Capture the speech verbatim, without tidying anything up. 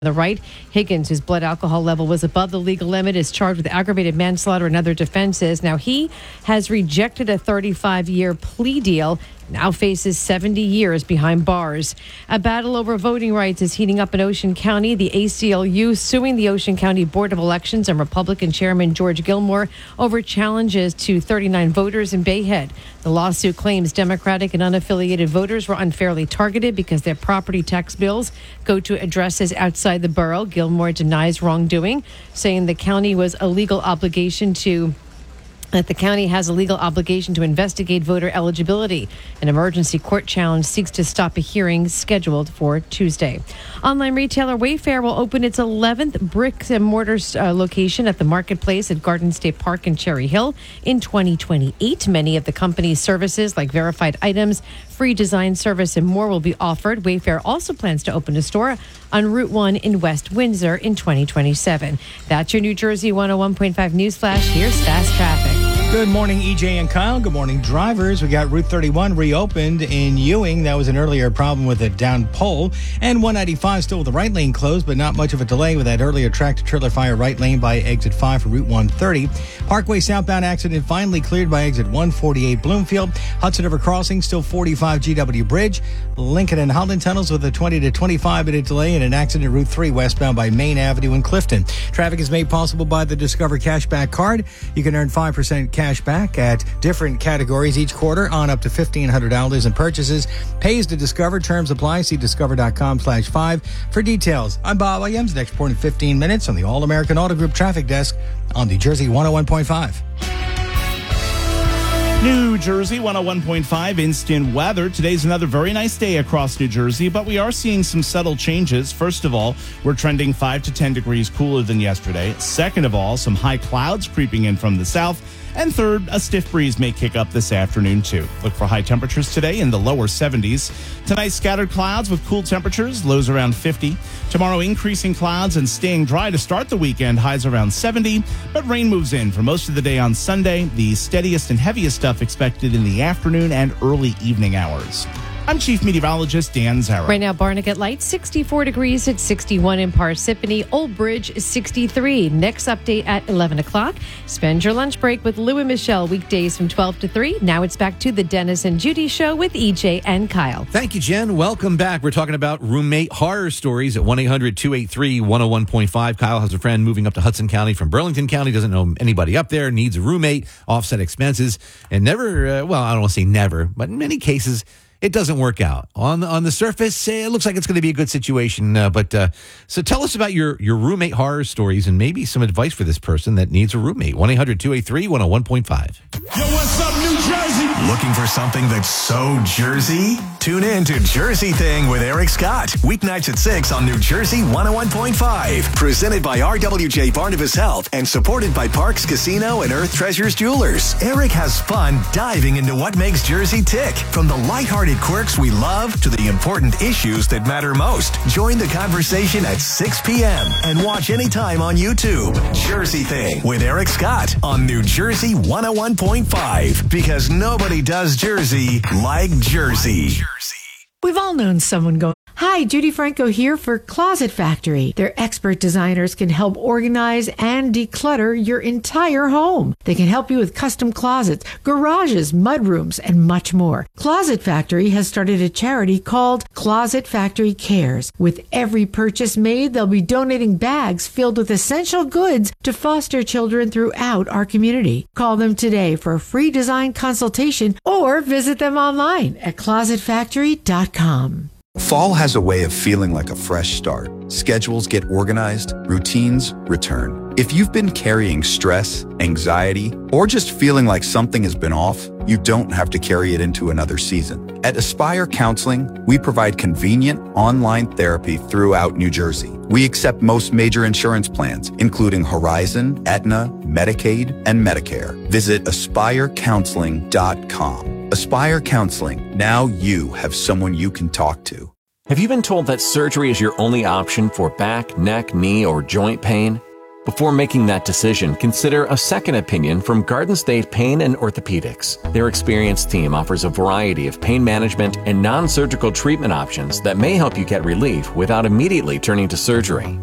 The right, Higgins, whose blood alcohol level was above the legal limit, is charged with aggravated manslaughter and other defenses. Now, he has rejected a thirty-five-year plea deal, now faces seventy years behind bars. A battle over voting rights is heating up in Ocean County. The A C L U suing the Ocean County Board of Elections and Republican Chairman George Gilmore over challenges to thirty-nine voters in Bayhead. The lawsuit claims Democratic and unaffiliated voters were unfairly targeted because their property tax bills go to addresses outside the borough. Gilmore denies wrongdoing, saying the county was a legal obligation to that the county has a legal obligation to investigate voter eligibility. An emergency court challenge seeks to stop a hearing scheduled for Tuesday. Online retailer Wayfair will open its eleventh bricks and mortar uh, location at the Marketplace at Garden State Park in Cherry Hill in twenty twenty-eight. Many of the company's services, like verified items, free design service, and more, will be offered. Wayfair also plans to open a store on Route one in West Windsor in twenty twenty-seven. That's your New Jersey one oh one point five News Flash. Here's fast traffic. Good morning, E J and Kyle. Good morning, drivers. We got Route thirty-one reopened in Ewing. That was an earlier problem with a down pole. And one ninety-five still with the right lane closed, but not much of a delay with that earlier tractor-trailer fire right lane by exit five for Route one thirty. Parkway southbound accident finally cleared by exit one forty-eight Bloomfield. Hudson River Crossing still forty-five G W Bridge. Lincoln and Holland tunnels with a twenty to twenty-five minute delay and an accident Route three westbound by Main Avenue in Clifton. Traffic is made possible by the Discover Cashback card. You can earn five percent cash back at different categories each quarter on up to fifteen hundred dollars in purchases. Pays to Discover. Terms apply. See discover.com slash five for details. I'm Bob Williams. Next report in fifteen minutes on the All-American Auto Group Traffic Desk on New Jersey one oh one point five. New Jersey one oh one point five instant weather. Today's another very nice day across New Jersey, but we are seeing some subtle changes. First of all, we're trending five to ten degrees cooler than yesterday. Second of all, some high clouds creeping in from the south. And third, a stiff breeze may kick up this afternoon, too. Look for high temperatures today in the lower seventies. Tonight, scattered clouds with cool temperatures, lows around fifty. Tomorrow, increasing clouds and staying dry to start the weekend, highs around seventy. But rain moves in for most of the day on Sunday. The steadiest and heaviest stuff expected in the afternoon and early evening hours. I'm Chief Meteorologist Dan Zara. Right now, Barnegat Lights, sixty-four degrees at sixty-one in Parsippany. Old Bridge, sixty-three. Next update at eleven o'clock. Spend your lunch break with Lou and Michelle weekdays from twelve to three. Now it's back to the Dennis and Judy Show with E J and Kyle. Thank you, Jen. Welcome back. We're talking about roommate horror stories at one eight hundred two eight three one oh one point five. Kyle has a friend moving up to Hudson County from Burlington County, doesn't know anybody up there, needs a roommate, offset expenses, and never, uh, well, I don't want to say never, but in many cases, it doesn't work out. On the, on the surface, it looks like it's going to be a good situation. Uh, but uh, so tell us about your, your roommate horror stories and maybe some advice for this person that needs a roommate. one eight hundred two eight three one oh one point five. Yo, what's up, New Jersey? Looking for something that's so Jersey? Tune in to Jersey Thing with Eric Scott. Weeknights at six on New Jersey one oh one point five. Presented by R W J Barnabas Health and supported by Parks Casino and Earth Treasures Jewelers. Eric has fun diving into what makes Jersey tick. From the lighthearted quirks we love to the important issues that matter most. Join the conversation at six p.m. and watch anytime on YouTube. Jersey Thing with Eric Scott on New Jersey one oh one point five. Because nobody does Jersey like Jersey. We've all known someone go, "Hi, Judy Franco here for Closet Factory." Their expert designers can help organize and declutter your entire home. They can help you with custom closets, garages, mudrooms, and much more. Closet Factory has started a charity called Closet Factory Cares. With every purchase made, they'll be donating bags filled with essential goods to foster children throughout our community. Call them today for a free design consultation or visit them online at closet factory dot com. Fall has a way of feeling like a fresh start. Schedules get organized, routines return. If you've been carrying stress, anxiety, or just feeling like something has been off, you don't have to carry it into another season. At Aspire Counseling, we provide convenient online therapy throughout New Jersey. We accept most major insurance plans, including Horizon, Aetna, Medicaid, and Medicare. Visit aspire counseling dot com. Aspire Counseling. Now you have someone you can talk to. Have you been told that surgery is your only option for back, neck, knee, or joint pain? Before making that decision, consider a second opinion from Garden State Pain and Orthopedics. Their experienced team offers a variety of pain management and non-surgical treatment options that may help you get relief without immediately turning to surgery.